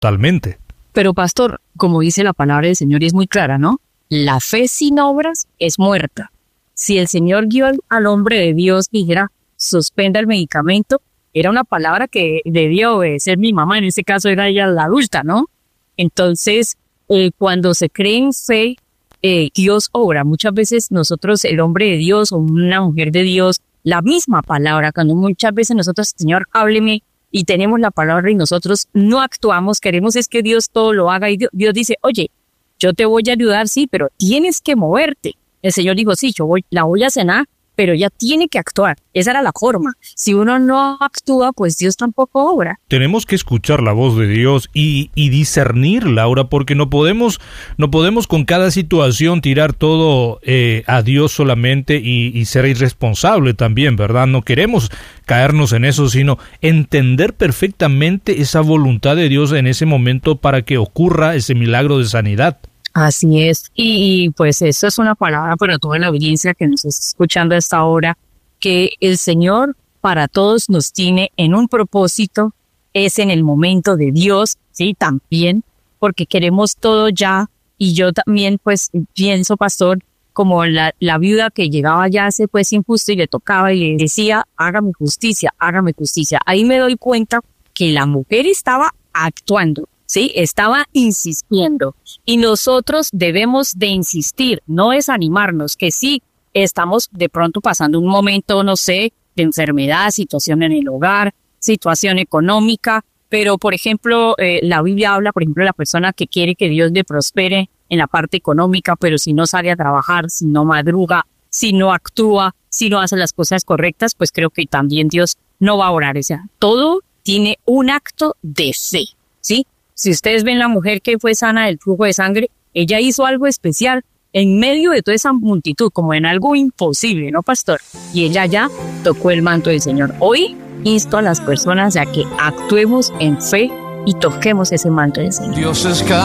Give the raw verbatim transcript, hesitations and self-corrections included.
Totalmente. Pero pastor, como dice la palabra del Señor y es muy clara, ¿no? La fe sin obras es muerta. Si el Señor guió al, al hombre de Dios y dijera, suspenda el medicamento, era una palabra que debía obedecer mi mamá, en ese caso era ella la adulta, ¿no? Entonces, eh, cuando se cree en fe, eh, Dios obra. Muchas veces nosotros, el hombre de Dios o una mujer de Dios, la misma palabra, cuando muchas veces nosotros, Señor, hábleme, y tenemos la palabra y nosotros no actuamos, queremos es que Dios todo lo haga y Dios, Dios dice, oye, yo te voy a ayudar, sí, pero tienes que moverte. El Señor dijo, sí, yo voy, la voy a cenar, pero ella tiene que actuar. Esa era la forma. Si uno no actúa, pues Dios tampoco obra. Tenemos que escuchar la voz de Dios y, y discernir, Laura, porque no podemos, no podemos con cada situación tirar todo eh, a Dios solamente y, y ser irresponsable también, ¿verdad? No queremos caernos en eso, sino entender perfectamente esa voluntad de Dios en ese momento para que ocurra ese milagro de sanidad. Así es, y, y pues eso es una palabra para toda la audiencia que nos está escuchando a esta hora, que el Señor para todos nos tiene en un propósito, es en el momento de Dios, sí, también, porque queremos todo ya, y yo también pues pienso, pastor, como la, la viuda que llegaba ya a ser pues injusto y le tocaba y le decía, hágame justicia, hágame justicia. Ahí me doy cuenta que la mujer estaba actuando. Sí, estaba insistiendo y nosotros debemos de insistir, no desanimarnos, que sí, estamos de pronto pasando un momento, no sé, de enfermedad, situación en el hogar, situación económica, pero por ejemplo, eh, la Biblia habla, por ejemplo, de la persona que quiere que Dios le prospere en la parte económica, pero si no sale a trabajar, si no madruga, si no actúa, si no hace las cosas correctas, pues creo que también Dios no va a orar. O sea, todo tiene un acto de fe, ¿sí? Si ustedes ven la mujer que fue sana del flujo de sangre, ella hizo algo especial en medio de toda esa multitud, como en algo imposible, ¿no, pastor? Y ella ya tocó el manto del Señor. Hoy insto a las personas a que actuemos en fe y toquemos ese manto del Señor. Dios es